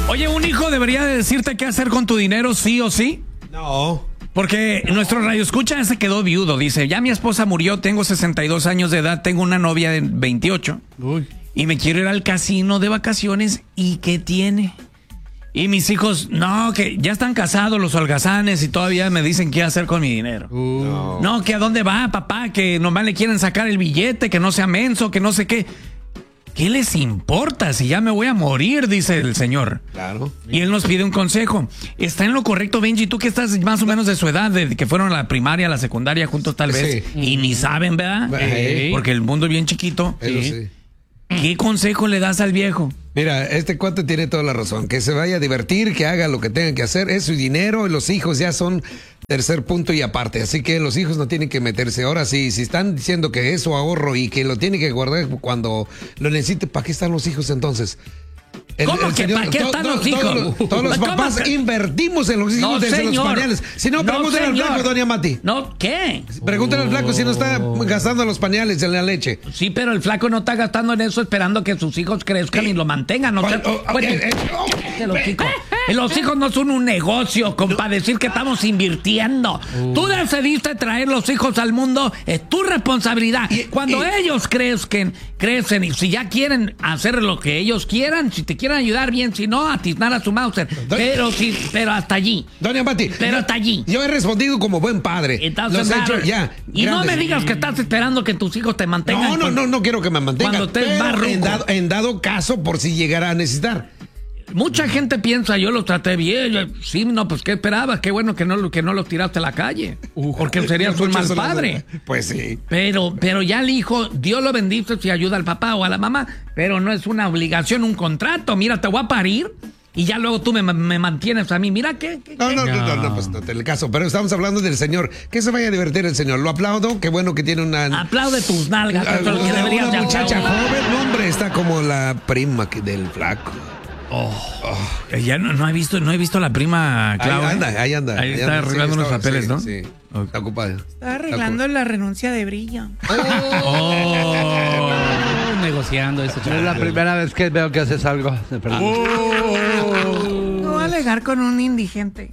Oye, ¿un hijo debería decirte qué hacer con tu dinero, sí o sí? No. Porque nuestro radioescucha se quedó viudo. Dice, ya mi esposa murió, tengo 62 años de edad, tengo una novia de 28. Uy. Y me quiero ir al casino de vacaciones. ¿Y qué tiene? Y mis hijos, no, que ya están casados los holgazanes y todavía me dicen qué hacer con mi dinero. No, que a dónde va, papá, que nomás le quieren sacar el billete, que no sea menso, que no sé qué. ¿Qué les importa si ya me voy a morir? Dice el señor. Claro. Y él nos pide un consejo. ¿Está en lo correcto, Benji? Tú que estás más o menos de su edad, de que fueron a la primaria, a la secundaria juntos tal vez, Sí. y ni saben, ¿verdad? Porque el mundo es bien chiquito. Eso sí. ¿Qué consejo le das al viejo? Mira, este cuate tiene toda la razón. Que se vaya a divertir, que haga lo que tenga que hacer. Es su dinero y los hijos ya son tercer punto y aparte. Así que los hijos no tienen que meterse. Ahora sí, si están diciendo que es su ahorro y que lo tiene que guardar cuando lo necesite, ¿para qué están los hijos entonces? ¿Cómo que para qué están los hijos? Todos los papás invertimos en los hijos No, desde señor. los pañales. Si no, No, pregúntale al señor. flaco, doña Mati. No, ¿qué? Pregúntale al flaco si no está gastando los pañales en la leche. Sí, pero el flaco no está gastando en eso esperando que sus hijos crezcan y lo mantengan. No sea, los hijos no son un negocio, para decir que estamos invirtiendo. Tú decidiste traer los hijos al mundo, es tu responsabilidad. Cuando ellos crecen y si ya quieren hacer lo que ellos quieran, si te quieren ayudar bien, si no, atiznar a su Mauser. Pero hasta allí. Doña Mati. Pero hasta allí. Yo he respondido como buen padre. Entonces, Los he hecho ya. Y no grandes. me digas que estás esperando que tus hijos te mantengan. No quiero que me mantengan. Cuando estés pero más ruco. en dado caso, por si llegara a necesitar. Mucha gente piensa, yo los traté bien. Sí, no, pues ¿qué esperabas? Qué bueno que no los tiraste a la calle. Porque serías un mal padre. Pues sí. Pero ya el hijo, Dios lo bendice si ayuda al papá o a la mamá, pero no es una obligación, un contrato. Mira, te voy a parir y ya luego tú me mantienes a mí. Mira qué. No, pues no te le caso. Pero estamos hablando del señor. Que se vaya a divertir el señor. Lo aplaudo. Qué bueno que tiene una... Aplaude tus nalgas. Eso es lo que deberías de una muchacha aplaudir. joven, no, hombre, está como la prima del flaco. Ya no he visto la prima Claudia. Ahí anda. Ahí está arreglando unos papeles, ¿no? Sí. Okay. Está ocupada. Está arreglando la renuncia de Brillo. Negociando eso. Es la primera vez que veo que haces algo. No voy a alegar con un indigente.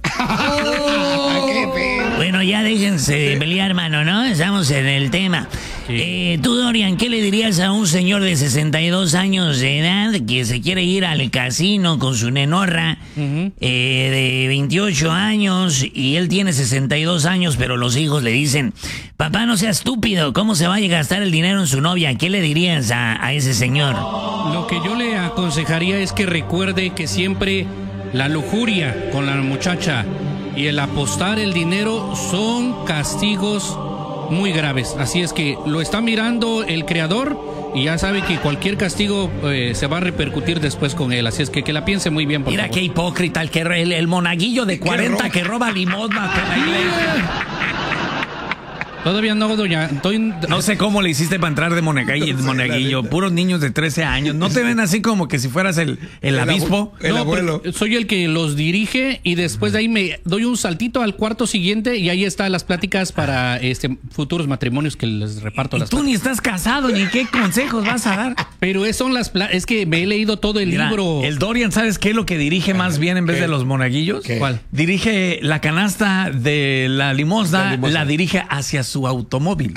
Bueno, ya déjense de pelear, hermano, ¿no? Estamos en el tema. Tú, Dorian, ¿qué le dirías a un señor de 62 años de edad que se quiere ir al casino con su nenorra de 28 años y él tiene 62 años, pero los hijos le dicen, papá, no sea estúpido, ¿cómo se vaya a gastar el dinero en su novia? ¿Qué le dirías a ese señor? Lo que yo le aconsejaría es que recuerde que siempre la lujuria con la muchacha y el apostar el dinero son castigos muy graves. Así es que lo está mirando el creador y ya sabe que cualquier castigo se va a repercutir después con él. Así es que la piense muy bien, por Mira favor. qué hipócrita, el monaguillo de 40 que roba limosnas en la iglesia. Todavía no, doña. No sé cómo le hiciste para entrar de monaguillo. Puros niños de 13 años. ¿No te ven así como que si fueras el obispo? El abuelo. Soy el que los dirige y después de ahí me doy un saltito al cuarto siguiente y ahí están las pláticas para futuros matrimonios que les reparto. Y las tú ni estás casado, ni qué consejos vas a dar. Pero es que me he leído todo el libro. El Dorian, ¿sabes qué es lo que dirige más bien en vez de los monaguillos? ¿Qué? ¿Cuál? Dirige la canasta de la limosna, la dirige hacia su automóvil.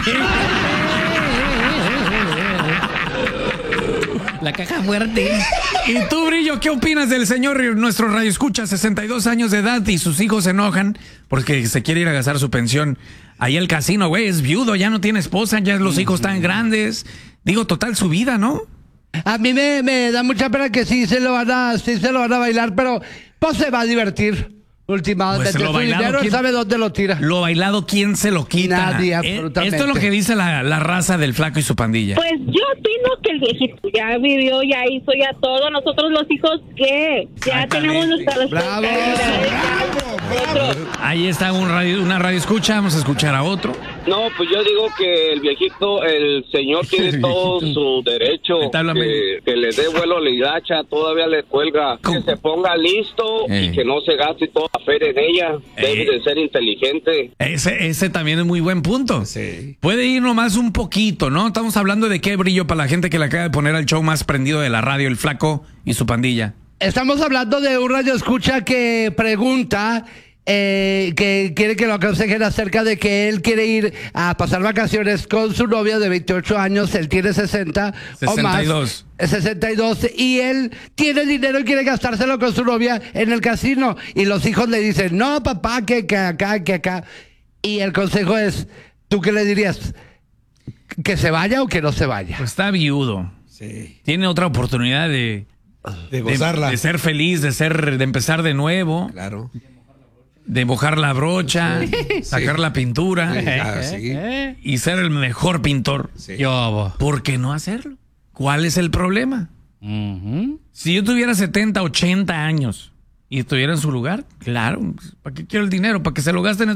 La caja fuerte. ¿Y tú, Brillo, qué opinas del señor, nuestro radioescucha, 62 años de edad y sus hijos se enojan porque se quiere ir a gastar su pensión ahí al casino, güey? Es viudo, ya no tiene esposa, ya los hijos están grandes. Digo, total, su vida, ¿no? A mí me da mucha pena que sí se lo van a bailar, pero pues se va a divertir. Últimamente, Pues lo su bailado, dinero ¿quién? sabe dónde lo tira. Lo bailado, ¿quién se lo quita? Nadie, absolutamente. Esto es lo que dice la raza del flaco y su pandilla. Pues yo opino que el viejito ya vivió, ya hizo, ya todo. Nosotros los hijos, ¿qué? Ya tenemos nuestras Bravo. Ahí está una radio escucha, vamos a escuchar a otro. No, pues yo digo que el viejito, el señor tiene todo su derecho, que le dé vuelo a la hilacha, todavía le cuelga, que se ponga listo y que no se gaste toda la feria en ella, debe de ser inteligente. Ese también es muy buen punto. Sí. Puede ir nomás un poquito, ¿no? Estamos hablando de qué, Brillo, para la gente que le acaba de poner al show más prendido de la radio, el flaco y su pandilla. Estamos hablando de un radioescucha que pregunta, que quiere que lo aconsejen acerca de que él quiere ir a pasar vacaciones con su novia de 28 años, él tiene 60 o más. 62, y él tiene dinero y quiere gastárselo con su novia en el casino. Y los hijos le dicen, no, papá, que acá. Y el consejo es, ¿tú qué le dirías? ¿Que se vaya o que no se vaya? Pues está viudo. Sí. Tiene otra oportunidad de gozarla. De ser feliz, de empezar de nuevo. Claro. De mojar la brocha, sacar la pintura Sí. y ser el mejor pintor. Sí. ¿Por qué no hacerlo? ¿Cuál es el problema? Si yo tuviera 70, 80 años y estuviera en su lugar, claro, ¿para qué quiero el dinero? ¿Para que se lo gasten en